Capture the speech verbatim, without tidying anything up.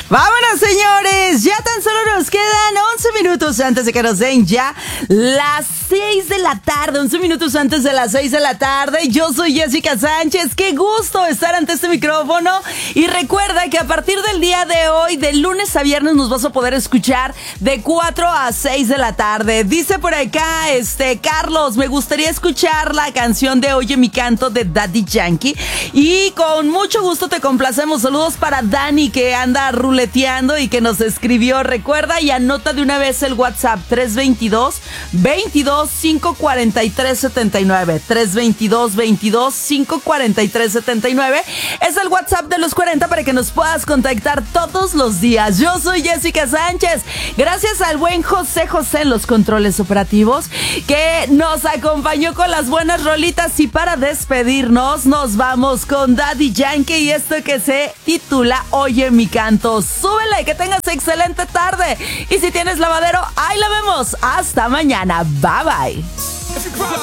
Vámonos, señores. Ya tan solo nos quedan once minutos antes de que nos den ya las seis de la tarde. once minutos antes de las seis de la tarde. Yo soy Jessica Sánchez. Qué gusto estar ante este micrófono. Y recuerda que a partir del día de hoy, de lunes a viernes, nos vas a poder escuchar de cuatro a seis de la tarde. Dice por acá, este, Carlos, me gustaría escuchar la canción de Oye Mi Canto de Daddy Yankee. Y con mucho gusto te complacemos. Saludos para Dani, que anda ruleteando y que nos escribió. Recuerda y anota de una vez el WhatsApp tres veintidós, veintidós, quinientos cuarenta y tres setenta y nueve. tres veintidós, veintidós, quinientos cuarenta y tres setenta y nueve. Es el WhatsApp de los cuarenta para que nos puedas contactar todos los días. Yo soy Jessica Sánchez. Gracias al buen José José en los controles operativos, que nos acompañó con las buenas rolitas. Y para despedirnos, nos vamos con Daddy Yankee y esto que se titula Oye Mi Canto. Súbele, que tengas excelente tarde. Y si tienes lavadero, ahí la vemos. Hasta mañana. Bye bye.